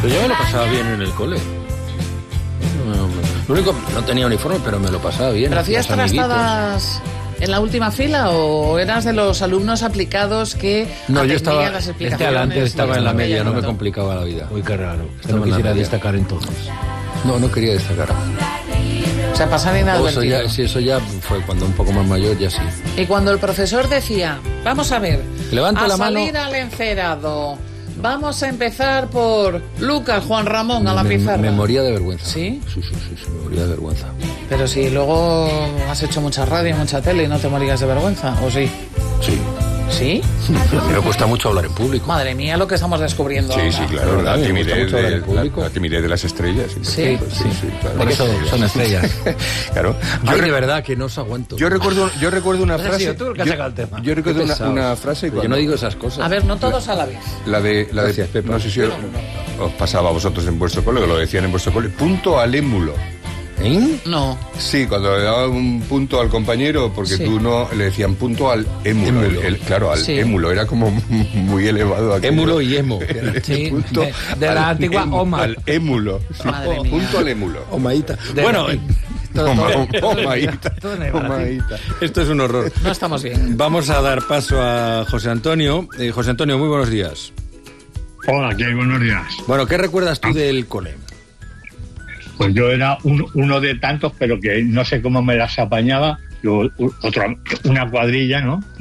Pero yo me lo pasaba bien en el cole. Lo único, no tenía uniforme, pero me lo pasaba bien. ¿Pero hacías trastadas en la última fila o eras de los alumnos aplicados que no, yo estaba, las explicaciones? adelante estaba en la media, no me complicaba la vida. Uy, qué raro. Usted no quisiera destacar entonces. No quería destacar. O sea, pasar inadvertido. Eso ya fue cuando un poco más mayor, ya sí. Y cuando el profesor decía, vamos a ver, levanta la mano. A salir al encerado. Vamos a empezar por Lucas, Juan Ramón, a la pizarra. Me moría de vergüenza. ¿Sí? Sí, me moría de vergüenza. Pero si luego has hecho mucha radio, mucha tele y no te morías de vergüenza, ¿o sí? Sí. ¿Sí? A mí me cuesta mucho hablar en público. Madre mía, lo que estamos descubriendo ahora. Sí, claro, la timidez de las estrellas. Sí, claro. Por eso son estrellas. Claro. Yo de verdad que no os aguanto. Yo recuerdo una frase. Tú el que has sacado el tema. Yo recuerdo una frase. Yo no digo esas cosas. A ver, no todos a la vez. La de Pepa. no sé si os pasaba a vosotros en vuestro cole, o lo decían en vuestro cole, punto al émulo. ¿Eh? No. Sí, cuando le daban un punto al compañero, porque tú no, le decían punto al émulo. Claro, al émulo, era como muy elevado. Émulo y emo. Sí, punto de la antigua Oma. Al émulo. Sí, Madre mía. punto al émulo. Omaíta. Bueno, Omaíta. esto es un horror. No estamos bien. Vamos a dar paso a José Antonio. José Antonio, muy buenos días. Hola, ¿qué hay? Buenos días. Bueno, ¿qué recuerdas tú del cole? Pues yo era uno de tantos, pero que no sé cómo me las apañaba. Una cuadrilla, ¿no?